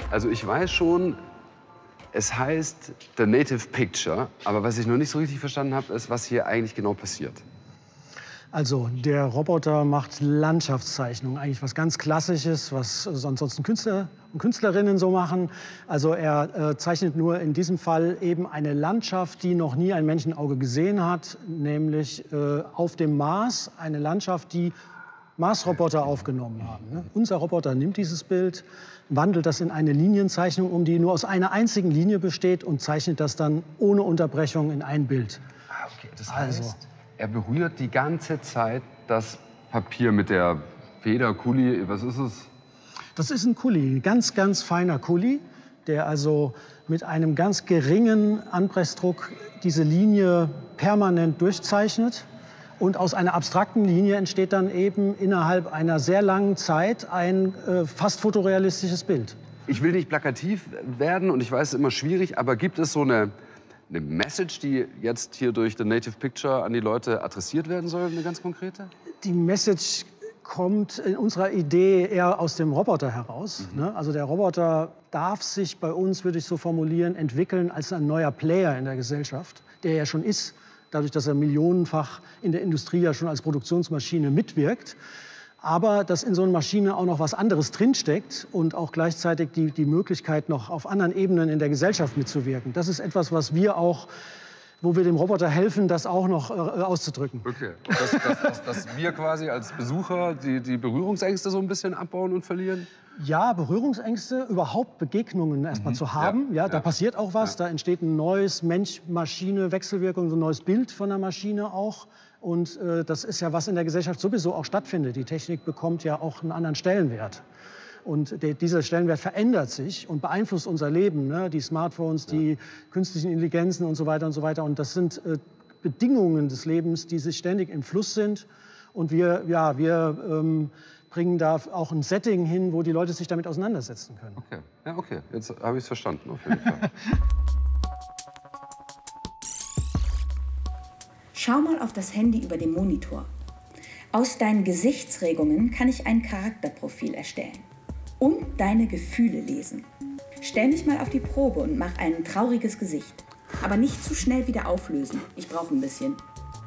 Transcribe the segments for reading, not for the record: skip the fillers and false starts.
Also ich weiß schon, es heißt The Native Picture, aber was ich noch nicht so richtig verstanden habe, ist, was hier eigentlich genau passiert. Also der Roboter macht Landschaftszeichnungen, eigentlich was ganz Klassisches, was ansonsten Künstler und Künstlerinnen so machen. Also er zeichnet nur in diesem Fall eben eine Landschaft, die noch nie ein Menschenauge gesehen hat, nämlich auf dem Mars, eine Landschaft, die Mars-Roboter aufgenommen haben. Ne? Unser Roboter nimmt dieses Bild, wandelt das in eine Linienzeichnung um, die nur aus einer einzigen Linie besteht und zeichnet das dann ohne Unterbrechung in ein Bild. Ah, okay. Das heißt, er berührt die ganze Zeit das Papier mit der Feder, Kuli, was ist es? Das ist ein Kuli, ein ganz, ganz feiner Kuli, der also mit einem ganz geringen Anpressdruck diese Linie permanent durchzeichnet. Und aus einer abstrakten Linie entsteht dann eben innerhalb einer sehr langen Zeit ein fast fotorealistisches Bild. Ich will nicht plakativ werden und ich weiß, es ist immer schwierig, aber gibt es so eine Message, die jetzt hier durch The Native Picture an die Leute adressiert werden soll, eine ganz konkrete? Die Message kommt in unserer Idee eher aus dem Roboter heraus. Ne? Also der Roboter darf sich bei uns, würde ich so formulieren, entwickeln als ein neuer Player in der Gesellschaft, der ja schon ist, dadurch, dass er millionenfach in der Industrie ja schon als Produktionsmaschine mitwirkt. Aber dass in so einer Maschine auch noch was anderes drinsteckt und auch gleichzeitig die Möglichkeit, noch auf anderen Ebenen in der Gesellschaft mitzuwirken. Das ist etwas, was wir auch, wo wir dem Roboter helfen, das auch noch auszudrücken. Okay. Dass wir quasi als Besucher die Berührungsängste so ein bisschen abbauen und verlieren? Ja, Berührungsängste, überhaupt Begegnungen erstmal zu haben. Ja, da passiert auch was, da entsteht ein neues Mensch-Maschine-Wechselwirkung, so ein neues Bild von der Maschine auch. Und das ist ja, was in der Gesellschaft sowieso auch stattfindet. Die Technik bekommt ja auch einen anderen Stellenwert. Und dieser Stellenwert verändert sich und beeinflusst unser Leben. Ne? Die Smartphones, die künstlichen Intelligenzen und so weiter und so weiter. Und das sind Bedingungen des Lebens, die sich ständig im Fluss sind. Und wir bringen da auch ein Setting hin, wo die Leute sich damit auseinandersetzen können. Okay, ja, okay. Jetzt habe ich es verstanden, auf jeden Fall. Schau mal auf das Handy über dem Monitor. Aus deinen Gesichtsregungen kann ich ein Charakterprofil erstellen und deine Gefühle lesen. Stell mich mal auf die Probe und mach ein trauriges Gesicht. Aber nicht zu schnell wieder auflösen. Ich brauche ein bisschen.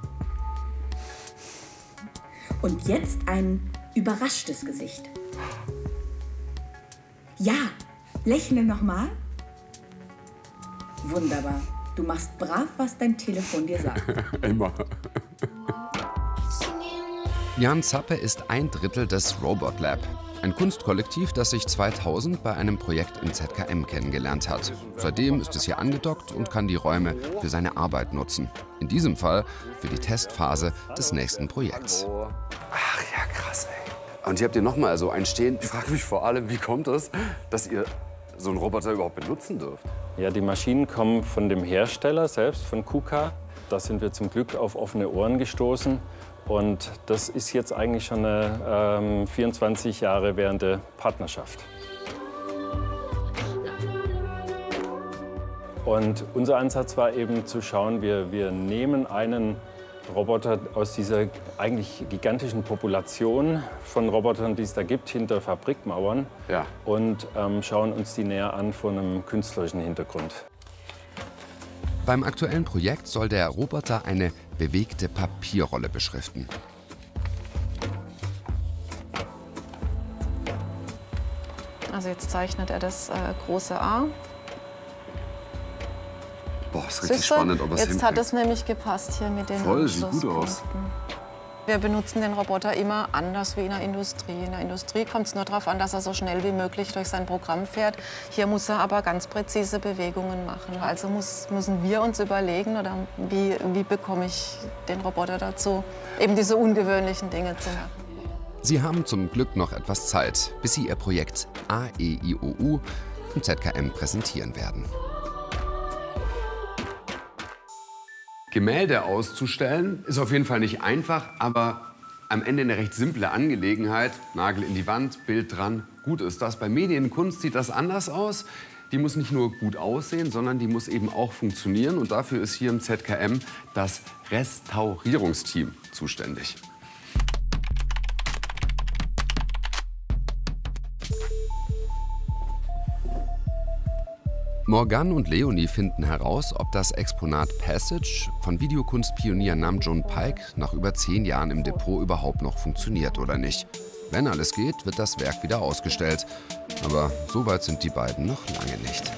Und jetzt ein überraschtes Gesicht. Ja, lächle nochmal. Wunderbar. Du machst brav, was dein Telefon dir sagt. Immer. Jan Zappe ist ein Drittel des Robot Lab. Ein Kunstkollektiv, das sich 2000 bei einem Projekt im ZKM kennengelernt hat. Seitdem ist es hier angedockt und kann die Räume für seine Arbeit nutzen. In diesem Fall für die Testphase des nächsten Projekts. Ach ja, krass, ey. Und ihr habt hier noch mal so einen stehen. Ich frage mich vor allem, wie kommt es, dass ihr so einen Roboter überhaupt benutzen dürft? Ja, die Maschinen kommen von dem Hersteller selbst, von KUKA. Da sind wir zum Glück auf offene Ohren gestoßen. Und das ist jetzt eigentlich schon eine 24 Jahre währende Partnerschaft. Und unser Ansatz war eben zu schauen, wir nehmen einen Roboter aus dieser eigentlich gigantischen Population von Robotern, die es da gibt, hinter Fabrikmauern, und schauen uns die näher an von einem künstlerischen Hintergrund. Beim aktuellen Projekt soll der Roboter eine bewegte Papierrolle beschriften. Also jetzt zeichnet er das große A. Boah, ist richtig spannend, ob es jetzt hat es nämlich gepasst hier mit den Voll, sieht gut aus. Wir benutzen den Roboter immer anders wie in der Industrie. In der Industrie kommt es nur darauf an, dass er so schnell wie möglich durch sein Programm fährt. Hier muss er aber ganz präzise Bewegungen machen. Also müssen wir uns überlegen, oder wie bekomme ich den Roboter dazu, eben diese ungewöhnlichen Dinge zu machen. Sie haben zum Glück noch etwas Zeit, bis Sie Ihr Projekt AEIOU im ZKM präsentieren werden. Gemälde auszustellen ist auf jeden Fall nicht einfach, aber am Ende eine recht simple Angelegenheit. Nagel in die Wand, Bild dran, gut ist das. Bei Medienkunst sieht das anders aus. Die muss nicht nur gut aussehen, sondern die muss eben auch funktionieren. Und dafür ist hier im ZKM das Restaurierungsteam zuständig. Morgane und Leonie finden heraus, ob das Exponat Passage von Videokunstpionier Nam June Paik nach über 10 Jahren im Depot überhaupt noch funktioniert oder nicht. Wenn alles geht, wird das Werk wieder ausgestellt. Aber so weit sind die beiden noch lange nicht.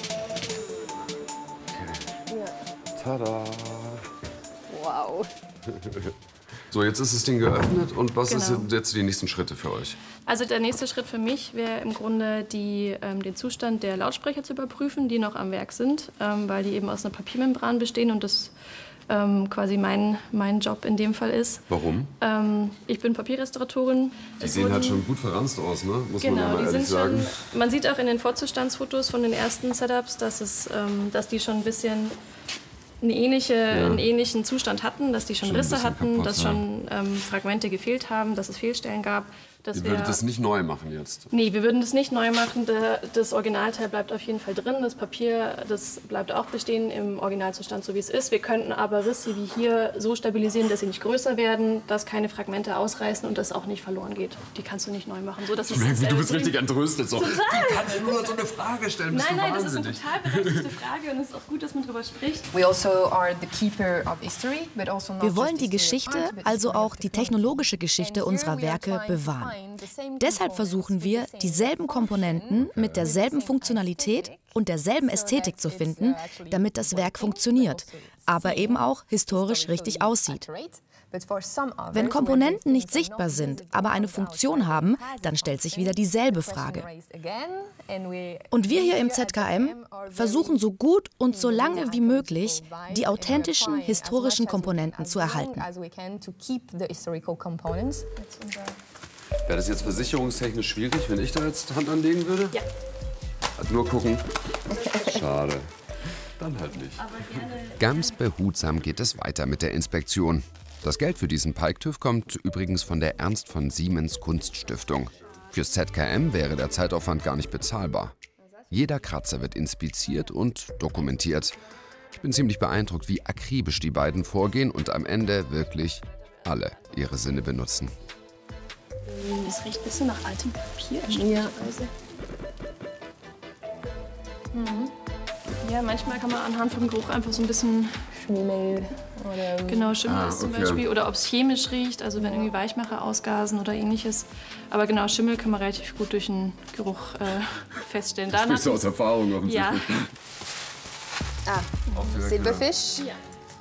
Tada! Wow. So, jetzt ist das Ding geöffnet und was sind jetzt die nächsten Schritte für euch? Also der nächste Schritt für mich wäre im Grunde den Zustand der Lautsprecher zu überprüfen, die noch am Werk sind, weil die eben aus einer Papiermembran bestehen und das quasi mein Job in dem Fall ist. Warum? Ich bin Papierrestauratorin. Die sehen halt schon gut verranzt aus, ne? Muss man ja mal ehrlich sagen. Man sieht auch in den Vorzustandsfotos von den ersten Setups, dass die schon ein bisschen einen ähnlichen Zustand hatten, dass die schon Risse hatten, kaputt, dass schon Fragmente gefehlt haben, dass es Fehlstellen gab. Ihr würdet das nicht neu machen jetzt? Nee, wir würden das nicht neu machen. Das Originalteil bleibt auf jeden Fall drin. Das Papier, das bleibt auch bestehen im Originalzustand, so wie es ist. Wir könnten aber Risse wie hier so stabilisieren, dass sie nicht größer werden, dass keine Fragmente ausreißen und das auch nicht verloren geht. Die kannst du nicht neu machen. So, dass du bist richtig entrüstet. So. Total. Du kannst nur so eine Frage stellen. Nein, das ist eine total berechtigte Frage und es ist auch gut, dass man darüber spricht. Wir wollen die Geschichte, also auch die technologische Geschichte unserer Werke bewahren. Deshalb versuchen wir, dieselben Komponenten mit derselben Funktionalität und derselben Ästhetik zu finden, damit das Werk funktioniert, aber eben auch historisch richtig aussieht. Wenn Komponenten nicht sichtbar sind, aber eine Funktion haben, dann stellt sich wieder dieselbe Frage. Und wir hier im ZKM versuchen so gut und so lange wie möglich, die authentischen historischen Komponenten zu erhalten. Wäre das jetzt versicherungstechnisch schwierig, wenn ich da jetzt Hand anlegen würde? Ja. Halt nur gucken. Schade. Dann halt nicht. Ganz behutsam geht es weiter mit der Inspektion. Das Geld für diesen Paik-TÜV kommt übrigens von der Ernst von Siemens Kunststiftung. Fürs ZKM wäre der Zeitaufwand gar nicht bezahlbar. Jeder Kratzer wird inspiziert und dokumentiert. Ich bin ziemlich beeindruckt, wie akribisch die beiden vorgehen und am Ende wirklich alle ihre Sinne benutzen. Das riecht ein bisschen nach altem Papier. Ja. Ja, manchmal kann man anhand vom Geruch einfach so ein bisschen Schimmel oder... Genau, Schimmel ist zum Beispiel. Oder ob es chemisch riecht, also wenn irgendwie Weichmacher ausgasen oder ähnliches. Aber genau, Schimmel kann man relativ gut durch den Geruch feststellen. Das ist aus Erfahrung offensichtlich. Ja. Silberfisch. Ja.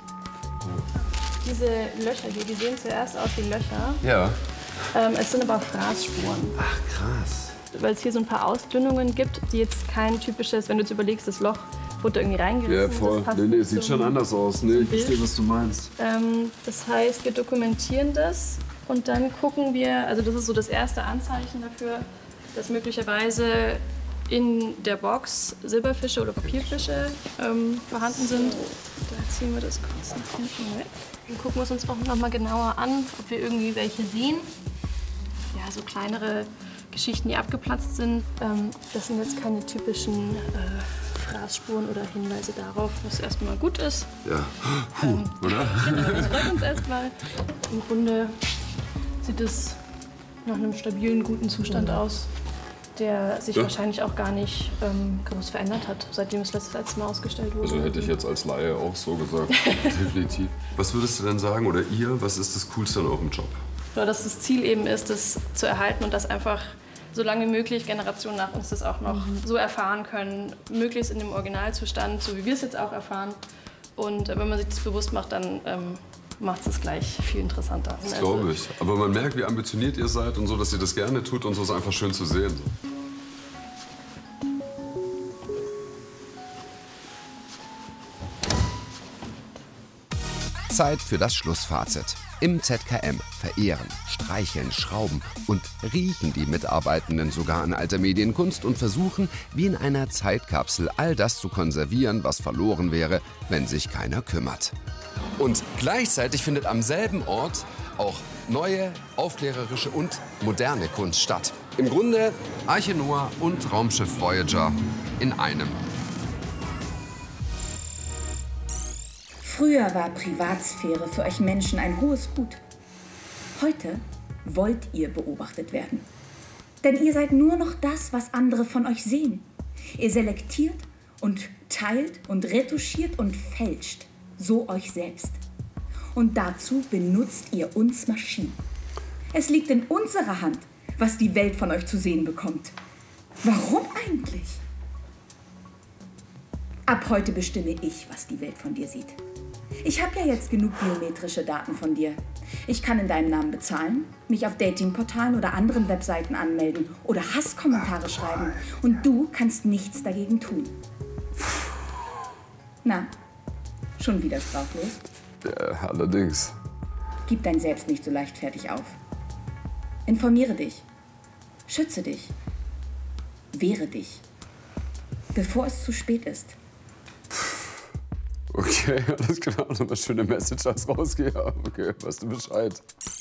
Diese Löcher hier, die sehen zuerst aus wie Löcher. Ja. Es sind aber Fraßspuren. Ach, krass. Weil es hier so ein paar Ausdünnungen gibt, die jetzt kein typisches, wenn du jetzt überlegst, das Loch wurde irgendwie reingerissen. Ja, voll. Nee, sieht schon anders aus. Nee, ich verstehe, was du meinst. Das heißt, wir dokumentieren das und dann gucken wir, also das ist so das erste Anzeichen dafür, dass möglicherweise in der Box Silberfische oder Papierfische vorhanden sind. Da ziehen wir das kurz nach hinten weg. Dann gucken wir es uns auch noch mal genauer an, ob wir irgendwie welche sehen. Ja, so kleinere Geschichten, die abgeplatzt sind. Das sind jetzt keine typischen Fraßspuren oder Hinweise darauf, was erstmal gut ist. Ja, oder? Genau, das freut uns erstmal. Im Grunde sieht es nach einem stabilen, guten Zustand aus, der sich wahrscheinlich auch gar nicht groß verändert hat, seitdem es das letzte Mal ausgestellt wurde. Also hätte ich jetzt als Laie auch so gesagt, definitiv. Was würdest du denn sagen, oder ihr, was ist das Coolste an eurem Job? Ja, dass das Ziel eben ist, das zu erhalten und dass einfach so lange wie möglich Generationen nach uns das auch noch so erfahren können, möglichst in dem Originalzustand, so wie wir es jetzt auch erfahren. Und wenn man sich das bewusst macht, dann macht es gleich viel interessanter. Das glaube ich. Aber man merkt, wie ambitioniert ihr seid und so, dass ihr das gerne tut und so ist einfach schön zu sehen. Zeit für das Schlussfazit. Im ZKM verehren, streicheln, schrauben und riechen die Mitarbeitenden sogar an alter Medienkunst und versuchen, wie in einer Zeitkapsel, all das zu konservieren, was verloren wäre, wenn sich keiner kümmert. Und gleichzeitig findet am selben Ort auch neue, aufklärerische und moderne Kunst statt. Im Grunde Arche Noah und Raumschiff Voyager in einem. Früher war Privatsphäre für euch Menschen ein hohes Gut. Heute wollt ihr beobachtet werden. Denn ihr seid nur noch das, was andere von euch sehen. Ihr selektiert und teilt und retuschiert und fälscht so euch selbst. Und dazu benutzt ihr uns Maschinen. Es liegt in unserer Hand, was die Welt von euch zu sehen bekommt. Warum eigentlich? Ab heute bestimme ich, was die Welt von dir sieht. Ich habe ja jetzt genug biometrische Daten von dir. Ich kann in deinem Namen bezahlen, mich auf Datingportalen oder anderen Webseiten anmelden oder Hasskommentare schreiben. Und du kannst nichts dagegen tun. Na, schon wieder straflos? Ja, allerdings. Gib dein Selbst nicht so leichtfertig auf. Informiere dich. Schütze dich. Wehre dich. Bevor es zu spät ist. Okay, alles klar. Nochmal schöne Message als rausgehe. Okay, weißt du Bescheid.